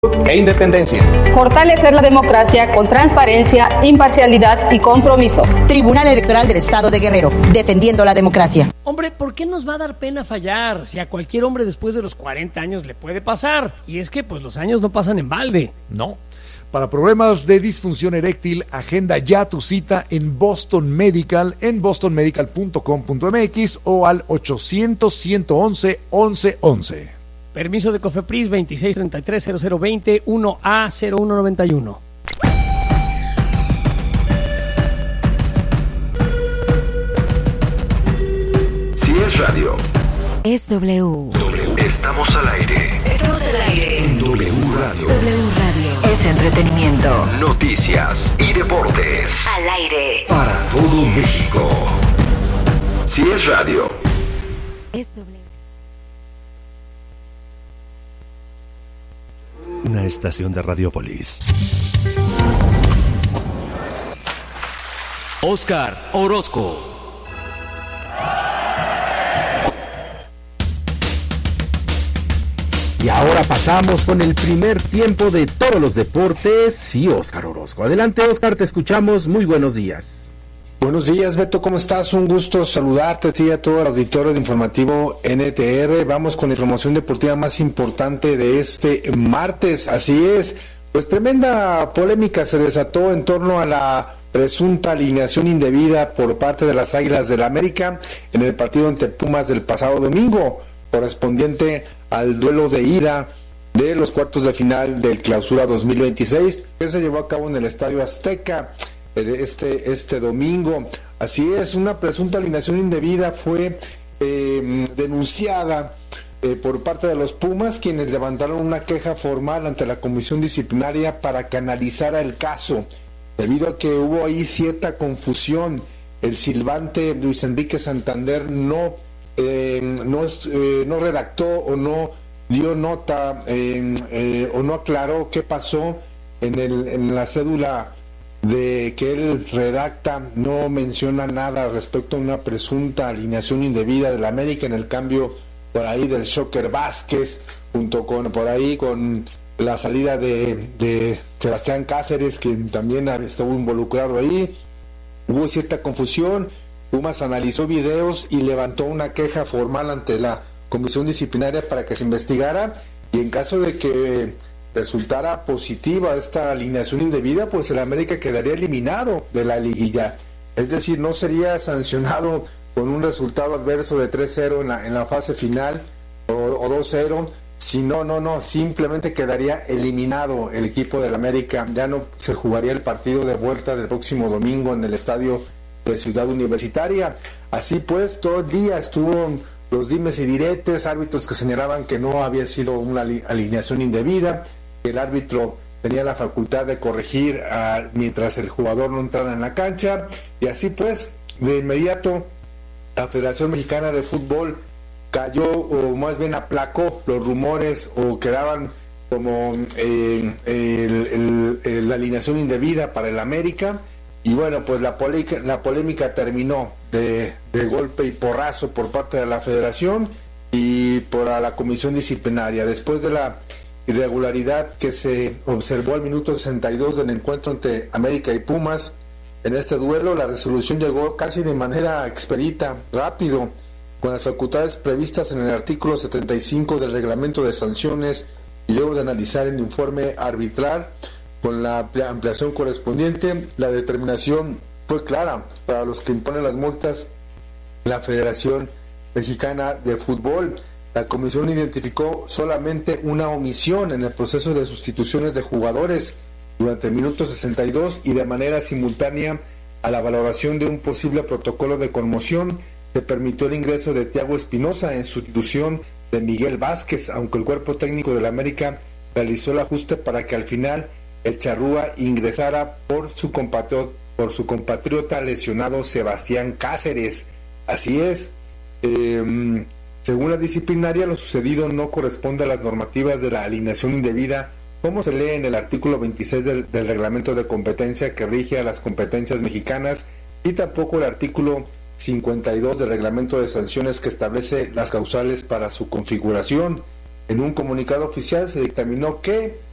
e independencia. Fortalecer la democracia con transparencia, imparcialidad y compromiso. Tribunal Electoral del Estado de Guerrero, defendiendo la democracia. Hombre, ¿por qué nos va a dar pena fallar? Si a cualquier hombre después de los 40 años le puede pasar. Y es que pues los años no pasan en balde. No. Para problemas de disfunción eréctil, agenda ya tu cita en Boston Medical, en bostonmedical.com.mx o al 800-111-1111. Permiso de COFEPRIS 2633-0020 1A0191. Si es radio, es W. Estamos al aire. Estamos al aire. En W Radio. W Radio. Es entretenimiento. Noticias y deportes. Al aire. Para todo México. Si es radio, es W. Una estación de Radiopolis. Oscar Orozco. Y ahora pasamos con el primer tiempo de todos los deportes y Oscar Orozco. Adelante, Oscar, te escuchamos. Muy buenos días. Buenos días, Beto, ¿cómo estás? Un gusto saludarte a ti y a todo el auditorio de Informativo NTR. Vamos con la información deportiva más importante de este martes. Así es, pues tremenda polémica se desató en torno a la presunta alineación indebida por parte de las Águilas del América en el partido ante Pumas del pasado domingo, correspondiente al duelo de ida de los cuartos de final del Clausura 2026, que se llevó a cabo en el Estadio Azteca este domingo. Así es, una presunta alineación indebida fue denunciada por parte de los Pumas, quienes levantaron una queja formal ante la comisión disciplinaria para que analizara el caso, debido a que hubo ahí cierta confusión. El silbante Luis Enrique Santander no redactó o no dio nota o no aclaró qué pasó en la cédula de que él redacta. No menciona nada respecto a una presunta alineación indebida del América, en el cambio por ahí del Shocker Vázquez, junto con la salida de Sebastián Cáceres, que también estuvo involucrado ahí. Hubo cierta confusión. Pumas analizó videos y levantó una queja formal ante la comisión disciplinaria para que se investigara, y en caso de que resultara positiva esta alineación indebida, pues el América quedaría eliminado de la liguilla. Es decir, no sería sancionado con un resultado adverso de 3-0 en la fase final o 2-0, sino simplemente quedaría eliminado el equipo del América. Ya no se jugaría el partido de vuelta del próximo domingo en el estadio de Ciudad Universitaria. Así pues, todo el día estuvo los dimes y diretes, árbitros que señalaban que no había sido una alineación indebida, que el árbitro tenía la facultad de corregir mientras el jugador no entrara en la cancha. Y así pues, de inmediato la Federación Mexicana de Fútbol cayó, o más bien aplacó los rumores, o quedaban como la alineación indebida para el América. Y bueno, pues la polémica terminó de golpe y porrazo por parte de la Federación y por la comisión disciplinaria. Después de la irregularidad que se observó al minuto 62 del encuentro entre América y Pumas, en este duelo la resolución llegó casi de manera expedita, rápido, con las facultades previstas en el artículo 75 del reglamento de sanciones, y luego de analizar el informe arbitral con la ampliación correspondiente, la determinación fue clara para los que imponen las multas: la Federación Mexicana de Fútbol. La comisión identificó solamente una omisión en el proceso de sustituciones de jugadores durante el minuto 62, y de manera simultánea a la valoración de un posible protocolo de conmoción se permitió el ingreso de Thiago Espinosa en sustitución de Miguel Vázquez, aunque el cuerpo técnico del América realizó el ajuste para que al final el charrúa ingresara por su compatriota lesionado Sebastián Cáceres. Así es, según la disciplinaria, lo sucedido no corresponde a las normativas de la alineación indebida, como se lee en el artículo 26 del reglamento de competencia que rige a las competencias mexicanas, y tampoco el artículo 52 del reglamento de sanciones que establece las causales para su configuración. En un comunicado oficial se dictaminó que